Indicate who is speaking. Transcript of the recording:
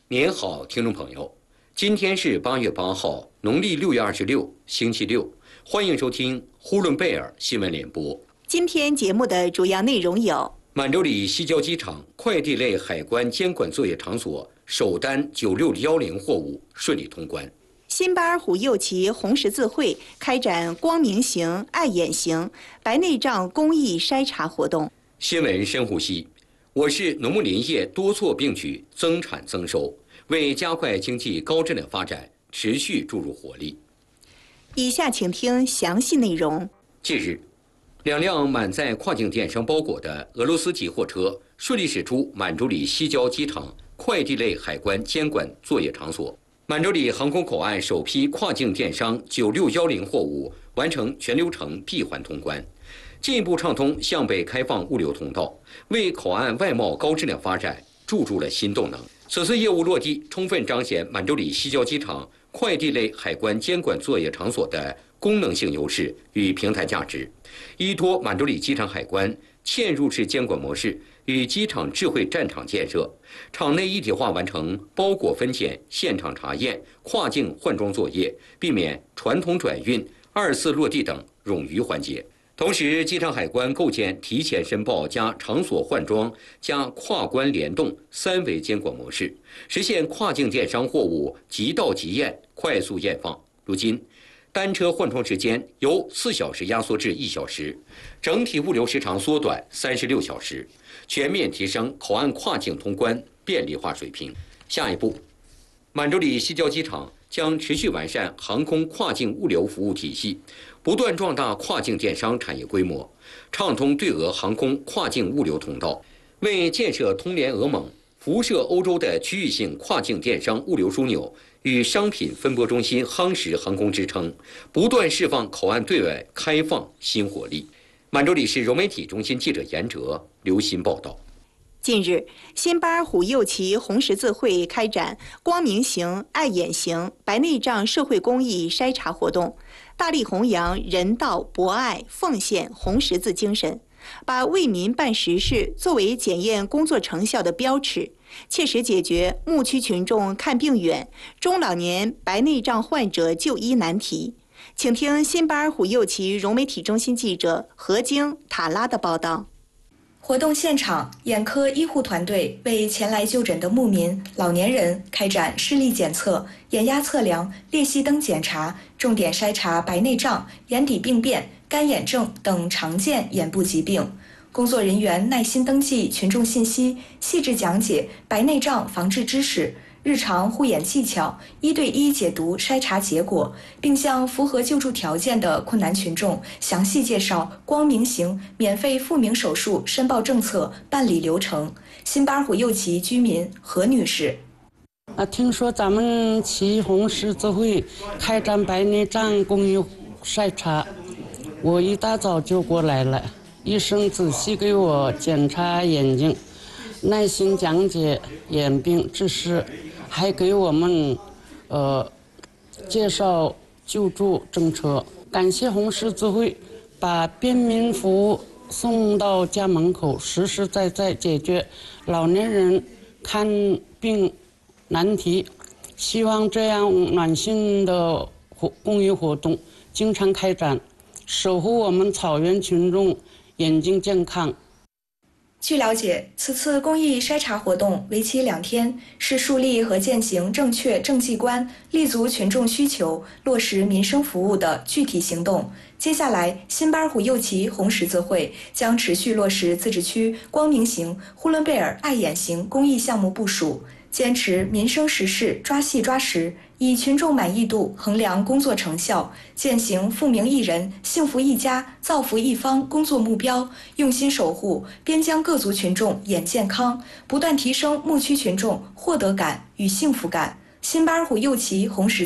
Speaker 1: 您好，听众朋友，今天是8月8号，农历6月26，星期六，欢迎收听呼伦贝尔新闻联播。
Speaker 2: 今天节目的主要内容有：
Speaker 1: 满洲里西郊机场快递类海关监管作业场所首单9610货物顺利通关；
Speaker 2: 新巴尔虎右旗红十字会开展光明行、爱眼行白内障公益筛查活动。
Speaker 1: 新闻深呼吸。我市农牧林业多措并举，增产增收，为加快经济高质量发展持续注入活力。
Speaker 2: 以下请听详细内容。
Speaker 1: 近日，2辆满载跨境电商包裹的俄罗斯籍货车顺利驶出满洲里西郊机场快递类海关监管作业场所。满洲里航空口岸首批跨境电商9610货物完成全流程闭环通关，进一步畅通向北开放物流通道，为口岸外贸高质量发展注入了新动能。此次业务落地，充分彰显满洲里西郊机场快递类海关监管作业场所的功能性优势与平台价值，依托满洲里机场海关嵌入式监管模式与机场智慧战场建设，场内一体化完成包裹分拣、现场查验、跨境换装作业，避免传统转运、二次落地等冗余环节。同时，机场海关构建提前申报加场所换装加跨关联动3维监管模式，实现跨境电商货物即到即验、快速验放。如今，单车换装时间由4小时压缩至1小时，整体物流时长缩短36小时，全面提升口岸跨境通关便利化水平。下一步，满洲里西郊机场将持续完善航空跨境物流服务体系，不断壮大跨境电商产业规模，畅通对俄航空跨境物流通道，为建设通联俄蒙、辐射欧洲的区域性跨境电商物流枢纽与商品分拨中心夯实航空支撑，不断释放口岸对外开放新活力。满洲里市融媒体中心记者严哲、刘鑫报道。
Speaker 2: 近日，新巴尔虎右旗红十字会开展光明行、爱眼行白内障社会公益筛查活动，大力弘扬人道、博爱、奉献红十字精神，把为民办实事作为检验工作成效的标尺，切实解决牧区群众看病远、中老年白内障患者就医难题。请听新巴尔虎右旗融媒体中心记者何晶、塔拉的报道。
Speaker 3: 活动现场，眼科医护团队为前来就诊的牧民、老年人开展视力检测、眼压测量、裂隙灯检查，重点筛查白内障、眼底病变、干眼症等常见眼部疾病。工作人员耐心登记群众信息，细致讲解白内障防治知识、日常护眼技巧，1对1解读筛查结果，并向符合救助条件的困难群众详细介绍光明行免费复明手术申报政策、办理流程。新巴尔虎右旗居民何女士：
Speaker 4: 听说咱们旗红十字会开展白内障公益筛查，我一大早就过来了，医生仔细给我检查眼睛，耐心讲解眼病知识，还给我们介绍救助政策。感谢红十字会把便民服务送到家门口，实实在在解决老年人看病难题。希望这样暖心的公益活动经常开展，守护我们草原群众眼睛健康。
Speaker 3: 据了解，此次公益筛查活动为期2天，是树立和践行正确政绩观、立足群众需求、落实民生服务的具体行动。接下来，新巴尔虎右旗红十字会将持续落实自治区光明行、呼伦贝尔爱眼行公益项目部署，坚持民生实事抓细抓实，以群众满意度衡量工作成效，践行富民一人、幸福一家、造福一方工作目标，用心守护边疆各族群众眼健康，不断提升牧区群众获得感与幸福感。新巴尔虎右旗红十